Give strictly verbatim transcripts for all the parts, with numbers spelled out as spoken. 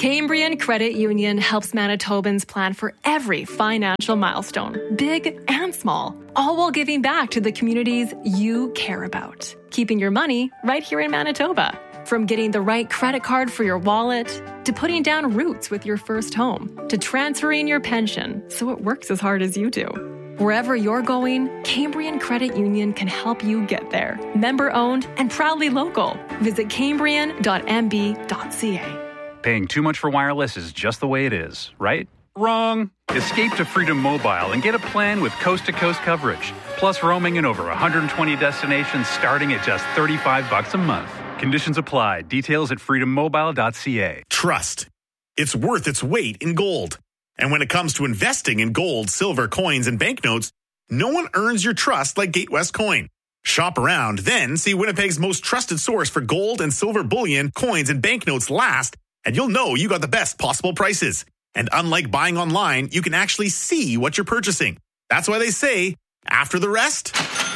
Cambrian Credit Union helps Manitobans plan for every financial milestone, big and small, all while giving back to the communities you care about. Keeping your money right here in Manitoba. From getting the right credit card for your wallet, to putting down roots with your first home, to transferring your pension so it works as hard as you do. Wherever you're going, Cambrian Credit Union can help you get there. Member-owned and proudly local. Visit cambrian dot m b dot c a. Paying too much for wireless is just the way it is, right? Wrong. Escape to Freedom Mobile and get a plan with coast-to-coast coverage, plus roaming in over one hundred twenty destinations starting at just thirty-five bucks a month. Conditions apply. Details at freedom mobile dot c a. Trust. It's worth its weight in gold. And when it comes to investing in gold, silver, coins, and banknotes, no one earns your trust like Gatewest Coin. Shop around, then see Winnipeg's most trusted source for gold and silver bullion, coins, and banknotes last, and you'll know you got the best possible prices. And unlike buying online, you can actually see what you're purchasing. That's why they say, after the rest,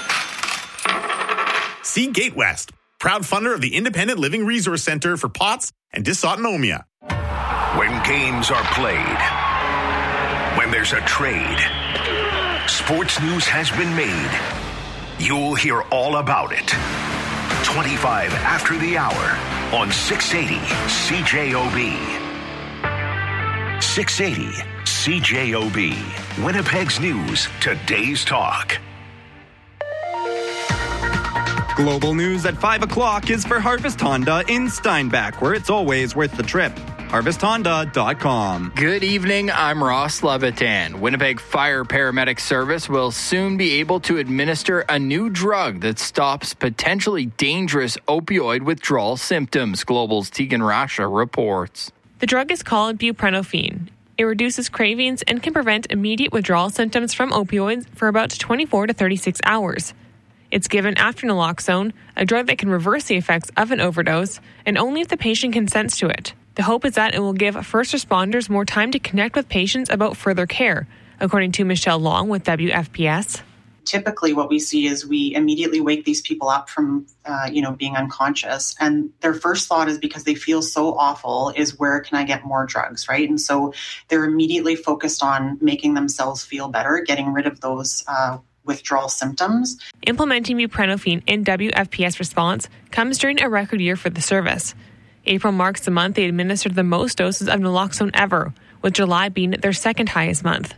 see Gatewest, proud funder of the Independent Living Resource Center for POTS and dysautonomia. When games are played, when there's a trade, sports news has been made. You'll hear all about it. twenty-five after the hour on six eighty C J O B. six eighty C J O B. Winnipeg's News, today's talk. Global news at five o'clock is for Harvest Honda in Steinbach, where it's always worth the trip. harvest honda dot com. Good evening, I'm Ross Levitan. Winnipeg Fire Paramedic Service will soon be able to administer a new drug that stops potentially dangerous opioid withdrawal symptoms, Global's Tegan Rasha reports. The drug is called buprenorphine. It reduces cravings and can prevent immediate withdrawal symptoms from opioids for about twenty-four to thirty-six hours. It's given after naloxone, a drug that can reverse the effects of an overdose, and only if the patient consents to it. The hope is that it will give first responders more time to connect with patients about further care, according to Michelle Long with W F P S. Typically what we see is we immediately wake these people up from, uh, you know, being unconscious. And their first thought is, because they feel so awful, is where can I get more drugs, right? And so they're immediately focused on making themselves feel better, getting rid of those uh, withdrawal symptoms. Implementing buprenorphine in W F P S response comes during a record year for the service. April marks the month they administered the most doses of naloxone ever, with July being their second highest month.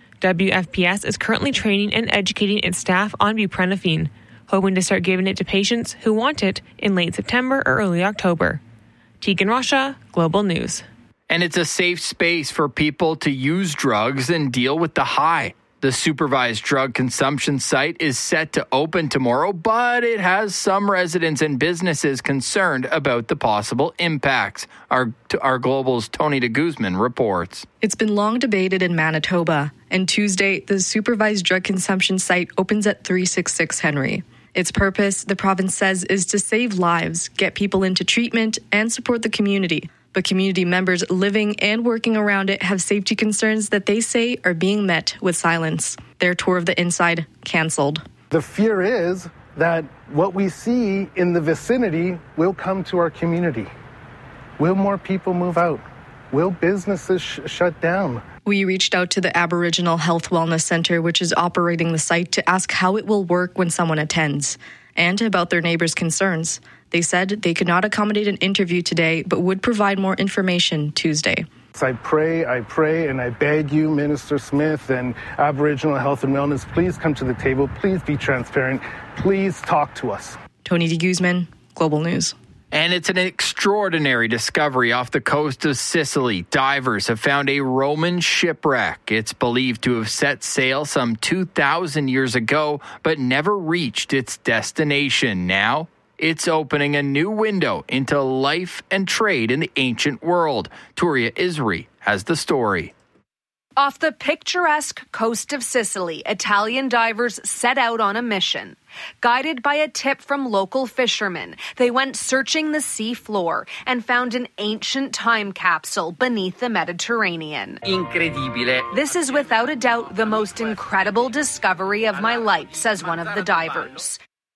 W F P S is currently training and educating its staff on buprenorphine, hoping to start giving it to patients who want it in late September or early October. Tegan Rasha, Global News. And it's a safe space for people to use drugs and deal with the high. The supervised drug consumption site is set to open tomorrow, but it has some residents and businesses concerned about the possible impacts. Our, our Global's Tony de Guzman reports. It's been long debated in Manitoba, and Tuesday, the supervised drug consumption site opens at three sixty-six Henry. Its purpose, the province says, is to save lives, get people into treatment, and support the community. But community members living and working around it have safety concerns that they say are being met with silence. Their tour of the inside canceled. The fear is that what we see in the vicinity will come to our community. Will more people move out? Will businesses sh- shut down? We reached out to the Aboriginal Health Wellness Centre, which is operating the site, to ask how it will work when someone attends, and about their neighbors' concerns. They said they could not accommodate an interview today, but would provide more information Tuesday. I pray, I pray, and I beg you, Minister Smith and Aboriginal Health and Wellness, please come to the table. Please be transparent. Please talk to us. Tony de Guzman, Global News. And it's an extraordinary discovery off the coast of Sicily. Divers have found a Roman shipwreck. It's believed to have set sail some two thousand years ago, but never reached its destination. Now, it's opening a new window into life and trade in the ancient world. Turia Isri has the story. Off the picturesque coast of Sicily, Italian divers set out on a mission. Guided by a tip from local fishermen, they went searching the sea floor and found an ancient time capsule beneath the Mediterranean. Incredibile. This is without a doubt the most incredible discovery of my life, says one of the divers.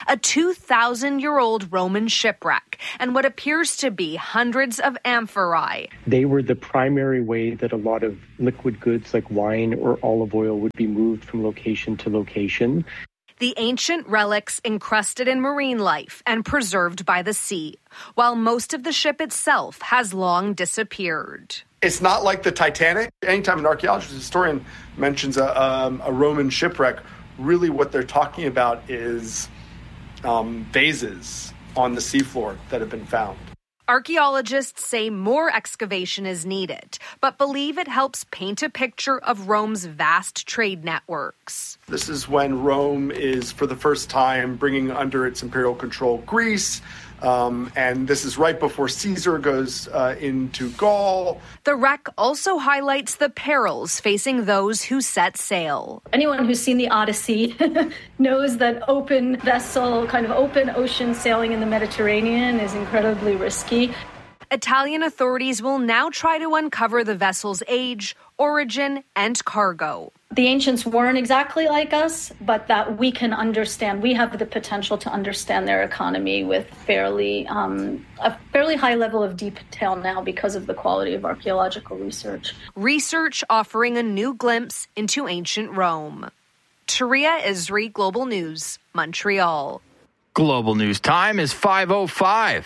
a two thousand year old Roman shipwreck, and what appears to be hundreds of amphorae. They were the primary way that a lot of liquid goods like wine or olive oil would be moved from location to location. The ancient relics encrusted in marine life and preserved by the sea, while most of the ship itself has long disappeared. It's not like the Titanic. Anytime an archaeologist historian mentions a, um, a Roman shipwreck, really what they're talking about is um, vases on the seafloor that have been found. Archaeologists say more excavation is needed, but believe it helps paint a picture of Rome's vast trade networks. This is when Rome is, for the first time, bringing under its imperial control Greece. Um, and this is right before Caesar goes uh, into Gaul. The wreck also highlights the perils facing those who set sail. Anyone who's seen the Odyssey knows that open vessel, kind of open ocean sailing in the Mediterranean is incredibly risky. Italian authorities will now try to uncover the vessel's age, origin, and cargo. The ancients weren't exactly like us, but that we can understand. We have the potential to understand their economy with fairly um, a fairly high level of detail now because of the quality of archaeological research. Research offering a new glimpse into ancient Rome. Taria Isri, Global News, Montreal. Global News time is five oh five.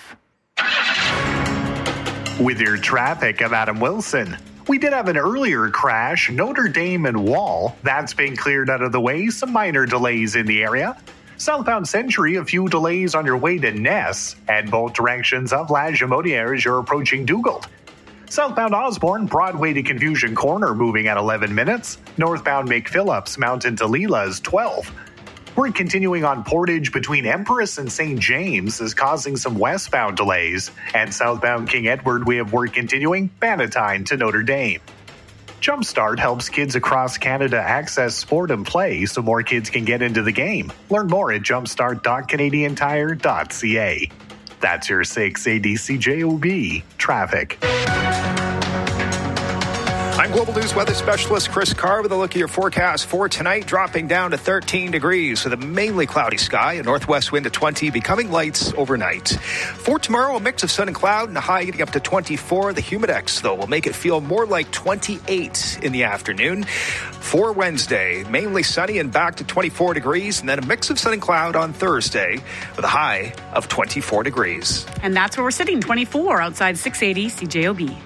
With your traffic, I'm Adam Wilson. We did have an earlier crash, Notre Dame and Wall. That's been cleared out of the way. Some minor delays in the area. Southbound Century, a few delays on your way to Ness, and both directions of La Jamodiere as you're approaching Dugald. Southbound Osborne, Broadway to Confusion Corner moving at eleven minutes. Northbound McPhillips, Mountain to Leela's twelve. We're continuing on Portage between Empress and Saint James is causing some westbound delays. And southbound King Edward, we have work continuing Bannatyne to Notre Dame. Jumpstart helps kids across Canada access sport and play so more kids can get into the game. Learn more at jumpstart dot canadian tire dot c a. That's your six A D C J O B traffic. I'm Global News weather specialist Chris Carr with a look at your forecast for tonight, dropping down to thirteen degrees with a mainly cloudy sky, a northwest wind to twenty, becoming lights overnight. For tomorrow, a mix of sun and cloud and a high getting up to twenty-four. The Humidex, though, will make it feel more like twenty-eight in the afternoon. For Wednesday, mainly sunny and back to twenty-four degrees, and then a mix of sun and cloud on Thursday with a high of twenty-four degrees. And that's where we're sitting, twenty-four outside six eighty C J O B.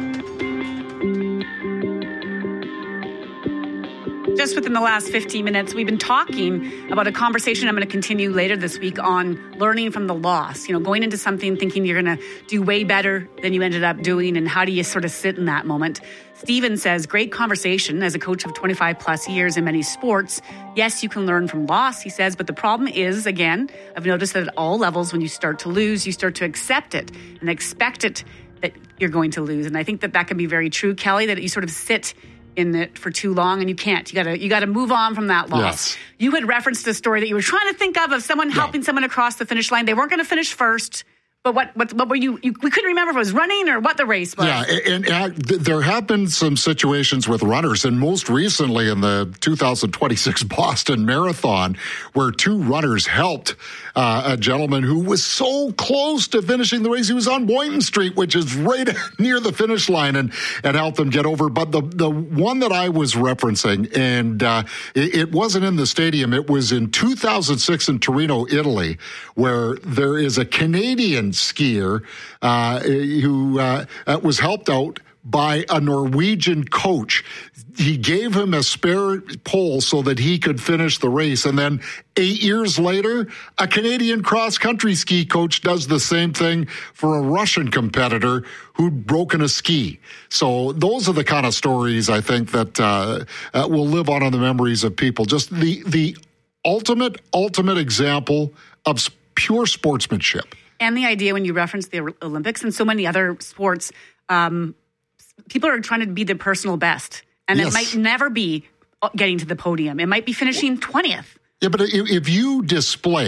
Just within the last fifteen minutes, we've been talking about a conversation I'm going to continue later this week on learning from the loss. You know, going into something thinking you're going to do way better than you ended up doing, and how do you sort of sit in that moment? Steven says, great conversation as a coach of twenty-five plus years in many sports. Yes, you can learn from loss, he says, but the problem is, again, I've noticed that at all levels, when you start to lose, you start to accept it and expect it that you're going to lose. And I think that that can be very true, Kelly, that you sort of sit in it for too long and you can't. You gotta you gotta move on from that loss. Yes. You had referenced a story that you were trying to think of of someone yeah. helping someone across the finish line. They weren't going to finish first. But what, what what were you, you? We couldn't remember if it was running or what the race was. Yeah, and, and there have been some situations with runners, and most recently in the two thousand twenty-six Boston Marathon, where two runners helped uh, a gentleman who was so close to finishing the race. He was on Boynton Street, which is right near the finish line, and and helped them get over. But the the one that I was referencing, and uh, it, it wasn't in the stadium. It was in two thousand six in Torino, Italy, where there is a Canadian skier uh, who uh, was helped out by a Norwegian coach. He gave him a spare pole so that he could finish the race. And then eight years later, a Canadian cross-country ski coach does the same thing for a Russian competitor who'd broken a ski. So those are the kind of stories I think that uh, uh, will live on in the memories of people. Just the, the ultimate, ultimate example of pure sportsmanship. And the idea when you reference the Olympics and so many other sports, um, people are trying to be their personal best. And yes. It might never be getting to the podium. It might be finishing twentieth. Yeah, but if you display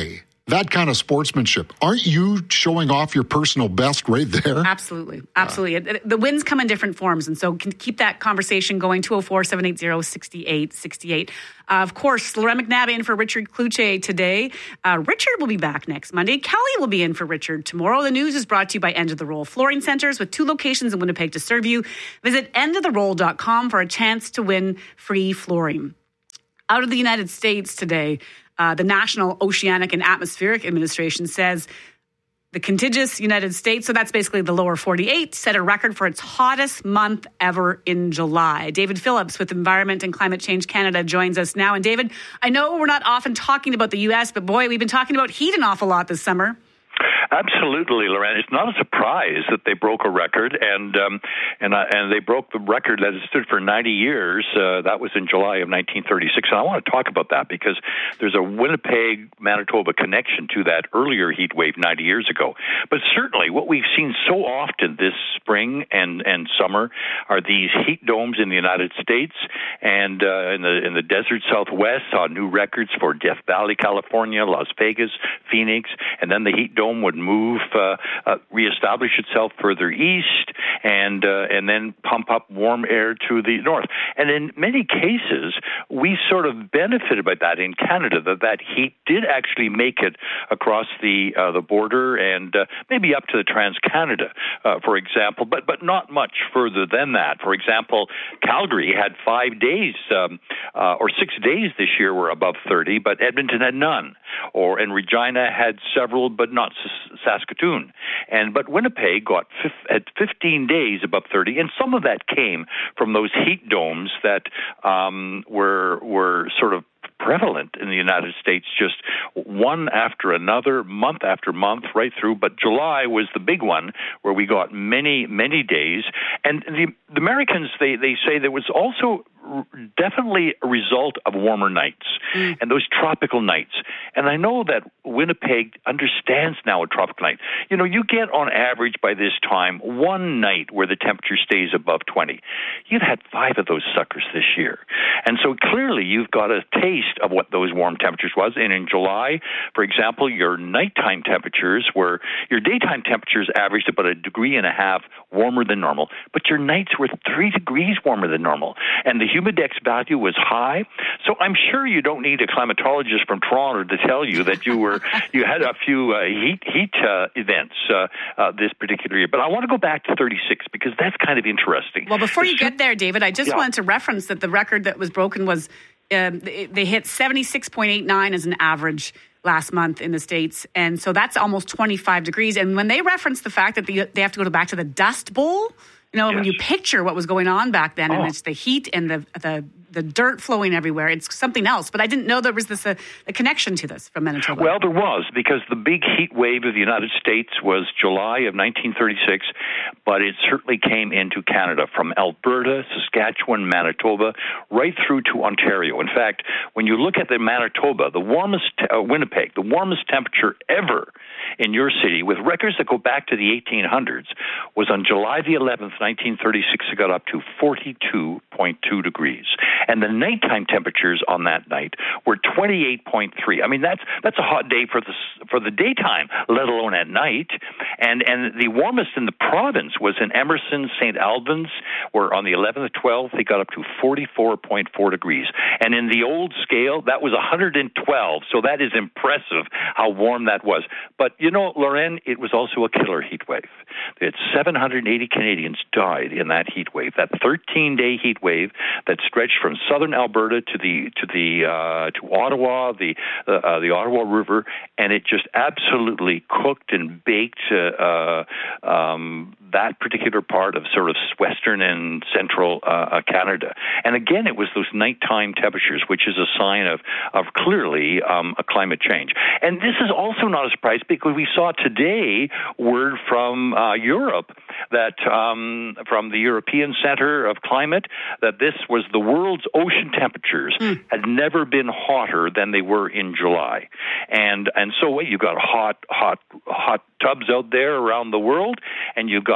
that kind of sportsmanship. Aren't you showing off your personal best right there? Absolutely. Absolutely. Uh, the wins come in different forms. And so can keep that conversation going. two oh four, seven eight zero, six eight six eight. Uh, of course, Lauren McNabb in for Richard Kluche today. Uh, Richard will be back next Monday. Kelly will be in for Richard tomorrow. The news is brought to you by End of the Roll Flooring Centers with two locations in Winnipeg to serve you. Visit end of the roll dot com for a chance to win free flooring. Out of the United States today, Uh, the National Oceanic and Atmospheric Administration says the contiguous United States, so that's basically the lower forty-eight, set a record for its hottest month ever in July. David Phillips with Environment and Climate Change Canada joins us now. And David, I know we're not often talking about the U S, but boy, we've been talking about heat an awful lot this summer. Absolutely, Lauren. It's not a surprise that they broke a record, and um, and uh, and they broke the record that has stood for ninety years. Uh, that was in July of nineteen thirty-six, and I want to talk about that because there's a Winnipeg-Manitoba connection to that earlier heat wave ninety years ago. But certainly, what we've seen so often this spring and, and summer are these heat domes in the United States and uh, in the in the desert Southwest. Saw new records for Death Valley, California, Las Vegas, Phoenix, and then the heat dome would move, uh, uh, reestablish itself further east, and uh, and then pump up warm air to the north. And in many cases, we sort of benefited by that in Canada. That that heat did actually make it across the uh, the border and uh, maybe up to the Trans-Canada, uh, for example, but but not much further than that. For example, Calgary had five days um, uh, or six days this year were above thirty, but Edmonton had none. Or and Regina had several, but not Saskatoon. And but Winnipeg got at fifteen days above thirty, and some of that came from those heat domes that um, were were sort of prevalent in the United States, just one after another, month after month, right through. But July was the big one where we got many, many days. And the, the Americans, they, they say there was also definitely a result of warmer nights mm. and those tropical nights. And I know that Winnipeg understands now a tropical night. You know, you get on average by this time one night where the temperature stays above twenty. You've had five of those suckers this year. And so clearly you've got a taste of what those warm temperatures was. And in July, for example, your nighttime temperatures were, your daytime temperatures averaged about a degree and a half warmer than normal, but your nights were three degrees warmer than normal. And the humidex value was high. So I'm sure you don't need a climatologist from Toronto to tell you that you were you had a few uh, heat heat uh, events uh, uh, this particular year. But I want to go back to thirty-six because that's kind of interesting. Well, before you get there, David, I just yeah. wanted to reference that the record that was broken was um, they hit seventy-six point eight nine as an average last month in the States. And so that's almost twenty-five degrees. And when they reference the fact that they, they have to go back to the Dust Bowl, you know, yes. when you picture what was going on back then, oh. and it's the heat and the the the dirt flowing everywhere, it's something else. But I didn't know there was this a, a connection to this from Manitoba. Well, there was, because the big heat wave of the United States was July of nineteen thirty-six, but it certainly came into Canada from Alberta, Saskatchewan, Manitoba, right through to Ontario. In fact, when you look at the Manitoba, the warmest, uh, Winnipeg, the warmest temperature ever in your city, with records that go back to the eighteen hundreds, was on July the eleventh, nineteen thirty-six. It got up to forty-two point two degrees. And the nighttime temperatures on that night were twenty-eight point three. I mean, that's that's a hot day for the for the daytime, let alone at night. And and the warmest in the province was in Emerson, Saint Albans, where on the eleventh, twelfth, they got up to forty-four point four degrees. And in the old scale, that was one hundred twelve. So that is impressive how warm that was. But, you know, Lauren, it was also a killer heat wave. That seven hundred eighty Canadians died in that heat wave, that thirteen-day heat wave that stretched from southern Alberta to the to the uh, to Ottawa, the uh, uh, the Ottawa River, and it just absolutely cooked and baked uh, uh, um, that particular part of sort of western and central uh, Canada. And again, it was those nighttime temperatures, which is a sign of of clearly um, a climate change. And this is also not a surprise because we saw today word from uh, Europe that um, from the European Center of Climate that this was the world's ocean temperatures mm. had never been hotter than they were in July. And and so what, you got hot hot hot tubs out there around the world, and you got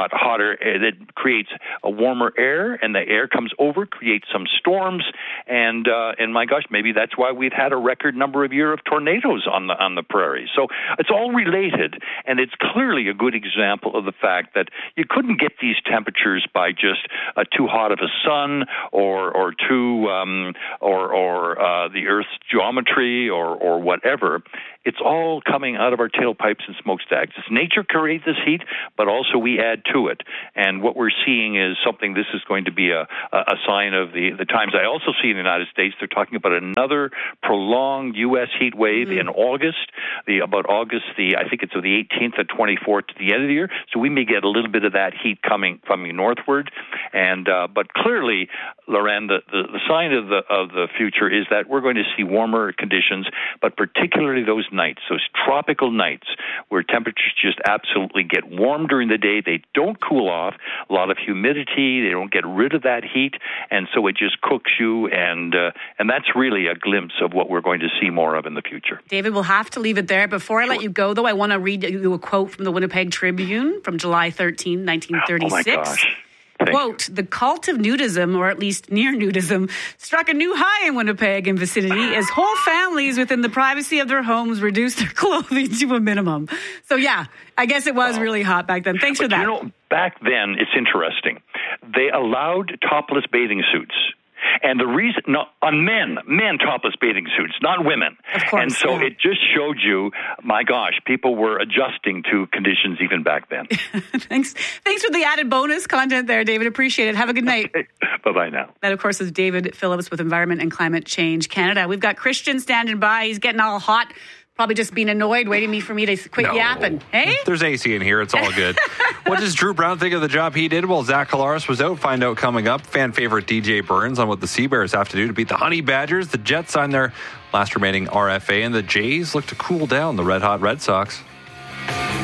got hotter. It creates a warmer air, and the air comes over, creates some storms, and uh, and my gosh, maybe that's why we've had a record number of year of tornadoes on the on the prairies. So it's all related, and it's clearly a good example of the fact that you couldn't get these temperatures by just uh, too hot of a sun or or too um, or or uh, the Earth's geometry or or whatever. It's all coming out of our tailpipes and smokestacks. It's nature creates this heat, but also we add to it. And what we're seeing is something. This is going to be a a sign of the the times. I also see in the United States they're talking about another prolonged U S heat wave mm-hmm. in August. The about August the I think it's the eighteenth and twenty-fourth to the end of the year. So we may get a little bit of that heat coming coming northward. And uh, but clearly, Loren, the, the the sign of the of the future is that we're going to see warmer conditions, but particularly those nights, those tropical nights where temperatures just absolutely get warm during the day. They don't cool off. A lot of humidity. They don't get rid of that heat, and so it just cooks you. And uh, and that's really a glimpse of what we're going to see more of in the future. David, we'll have to leave it there. Before I sure. let you go, though, I want to read you a quote from the Winnipeg Tribune from July thirteenth, nineteen thirty-six. Oh my gosh. Quote, the cult of nudism, or at least near nudism, struck a new high in Winnipeg and vicinity as whole families within the privacy of their homes reduced their clothing to a minimum. So, yeah, I guess it was really hot back then. Thanks but for that. You know, back then, it's interesting. They allowed topless bathing suits. And the reason, no, on men, men topless bathing suits, not women. Of course, and so yeah. it just showed you, my gosh, people were adjusting to conditions even back then. Thanks Thanks for the added bonus content there, David. Appreciate it. Have a good night. Okay. Bye-bye now. That, of course, is David Phillips with Environment and Climate Change Canada. We've got Christian standing by. He's getting all hot. Probably just being annoyed, waiting for me to quit no. yapping. Hey? There's A C in here. It's all good. What does Drew Brown think of the job he did? Well, Zach Collaros was out. Find out coming up. Fan favorite D J Burns on what the Sea Bears have to do to beat the Honey Badgers. The Jets signed their last remaining R F A, and the Jays look to cool down the red-hot Red Sox.